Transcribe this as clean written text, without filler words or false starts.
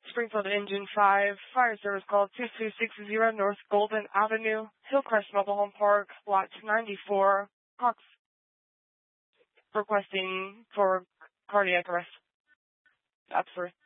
Springfield Engine 5, fire service call 2260 North Golden Avenue, Hillcrest Mobile Home Park, lot 94, Cox, requesting for cardiac arrest. Absolutely.